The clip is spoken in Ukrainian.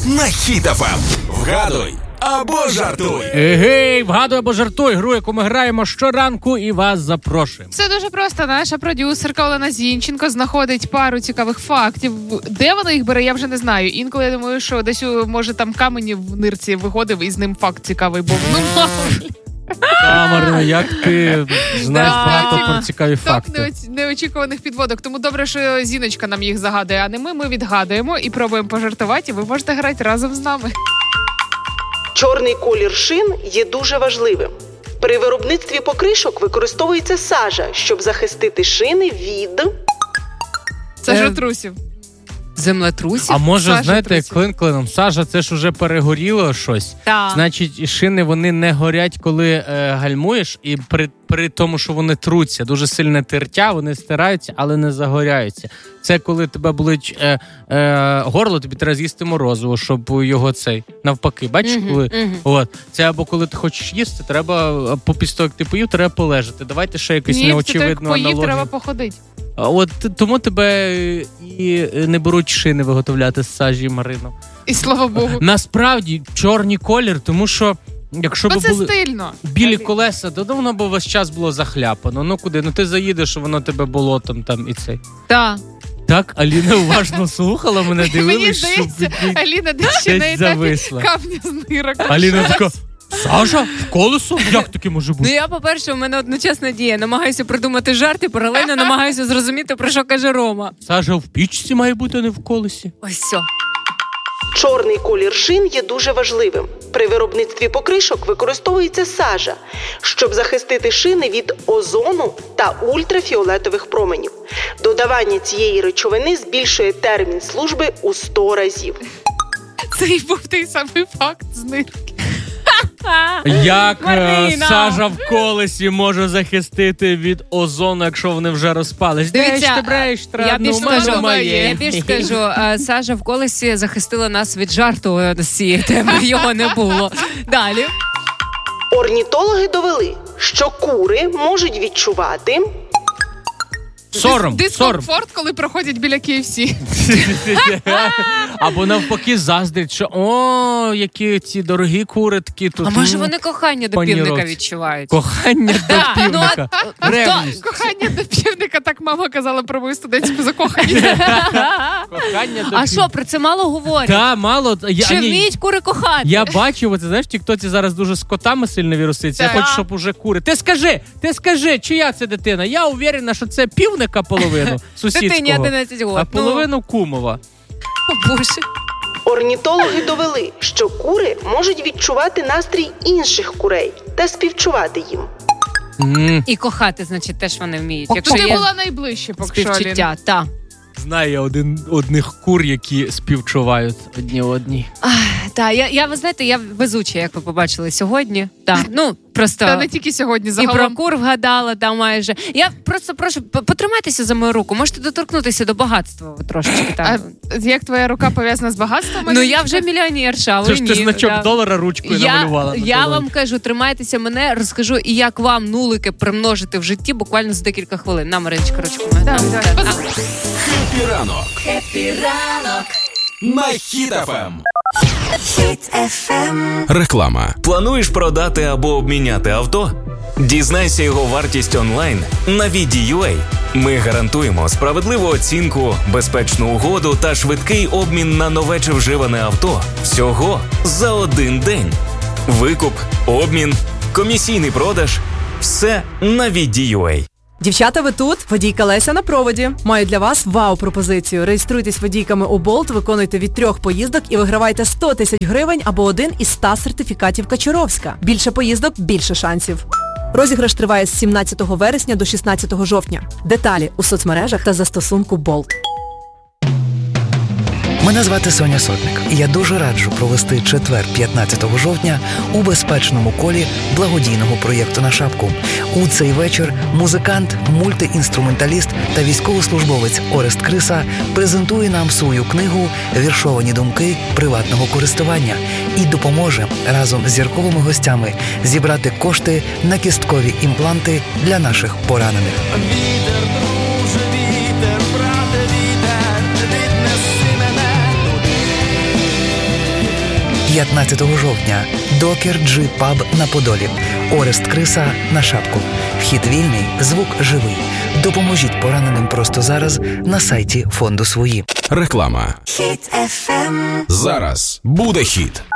на Хіт ФМ. Вгадуй або жартуй. Егей, вгадуй або жартуй. Гру, яку ми граємо щоранку і вас запрошуємо. Все дуже просто. Наша продюсерка Олена Зінченко знаходить пару цікавих фактів. Де вона їх бере, я вже не знаю. Інколи я думаю, що десь, може, там камені в нирці виходив і з ним факт цікавий був. Марина, як ти знаєш багато про цікаві факти. Неочікуваних підводок. Тому добре, що Зіночка нам їх загадує, а не ми. Ми відгадуємо і пробуємо пожартувати, і ви можете грати разом з нами. Чорний колір шин є дуже важливим. При виробництві покришок використовується сажа, щоб захистити шини від... Сажотрусів. Землетрусів? А може, знаєте, як клин-клином, сажа, це ж уже перегоріло щось. Так. Значить, шини, вони не горять, коли гальмуєш, і при тому, що вони труться, дуже сильне тертя, вони стираються, але не загоряються. Це коли тебе болить горло, тобі треба з'їсти морозиво, щоб його навпаки, бачиш, коли... От. Це або коли ти хочеш їсти, треба, після того, як ти поїв, треба полежати. Давайте ще якусь неочевидну аналогію. Поїв, треба походити. От тому тебе і не беруть шини виготовляти з сажі, Марино. І слава Богу. Насправді, чорний колір, тому що якщо б були стильно. Білі колеса, то воно б весь час було захляпано. Ну куди? Ну ти заїдеш, воно тебе болотом там і цей. Так. Так, Аліна уважно слухала, мене дивилась, що... Мені здається, Аліна десь ще на етапі камня з нирок. Аліна така... Сажа? В колесо? Як таке може бути? Ну я, по-перше, у мене одночасна дія. Намагаюся придумати жарт і паралельно намагаюся зрозуміти, про що каже Рома. Сажа в пічці має бути, а не в колесі. Ось все. Чорний колір шин є дуже важливим. При виробництві покришок використовується сажа, щоб захистити шини від озону та ультрафіолетових променів. Додавання цієї речовини збільшує термін служби у 100 разів. Це і був той самий факт з нирки. Як сажа в колесі може захистити від озону, якщо вони вже розпались? Дивіться, я більш скажу, сажа в колесі захистила нас від жарту з цієї теми, його не було. Далі. Орнітологи довели, що кури можуть відчувати... Дискомфорт, коли проходять біля KFC. Або навпаки заздрять, що які ці дорогі кури такі тут. А може вони кохання до півника відчувають? Кохання до півника. Кохання до півника, так мама казала про мою студентську закоханість. Кохання до півника. А що, про це мало говорять? Так, мало. Чи вміють кури кохати? Я бачу, це знаєш, в тіктоці зараз дуже з котами сильно віруситься. Я хочу, щоб уже кури. Ти скажи, чия це дитина? Я уверена, що це півник, половину сусідського, дитині 11 років. А половину кумова. О, Боже. Орнітологи довели, що кури можуть відчувати настрій інших курей та співчувати їм. І кохати, значить, теж вони вміють. Якщо ти була найближче, поки що, співчуття, так. Знаю я одних кур, які співчувають одні. Так, ви знаєте, я везуча, як ви побачили сьогодні. Так, просто... Та не тільки сьогодні, загалом. І про кур вгадала, там майже. Я просто прошу, потримайтеся за мою руку, можете доторкнутися до багатства трошечки. А як твоя рука пов'язана з багатством? Ну, я вже мільйонерша, а ви ні. Це ж ти значок долара ручкою намалювала. Я вам кажу, тримайтеся мене, розкажу, і як вам нулики примножити в житті буквально за декілька хвилин. На, Мариночка, ручку. Хеппі ранок. Хеппі ранок. На Хіт ФМ. Хіт ФМ. Реклама. Плануєш продати або обміняти авто? Дізнайся його вартість онлайн на VD.ua. Ми гарантуємо справедливу оцінку, безпечну угоду та швидкий обмін на нове чи вживане авто всього за один день. Викуп, обмін, комісійний продаж – все на VD.ua. Дівчата, ви тут? Водійка Леся на проводі. Маю для вас вау-пропозицію. Реєструйтесь водійками у Болт, виконуйте від 3 поїздок і вигравайте 100 тисяч гривень або один із 100 сертифікатів Качуровська. Більше поїздок – більше шансів. Розіграш триває з 17 вересня до 16 жовтня. Деталі у соцмережах та застосунку Болт. Мене звати Соня Сотник, і я дуже раджу провести четвер 15 жовтня у безпечному колі благодійного проєкту «На шапку». У цей вечір музикант, мультиінструменталіст та військовослужбовець Орест Криса презентує нам свою книгу «Віршовані думки приватного користування» і допоможе разом з зірковими гостями зібрати кошти на кісткові імпланти для наших поранених. 15 жовтня. Докер Джи Паб на Подолі. Орест Криса на Шапку. Вхід вільний, звук живий. Допоможіть пораненим просто зараз на сайті фонду «Свої». Реклама. Хіт FM. Зараз буде хіт.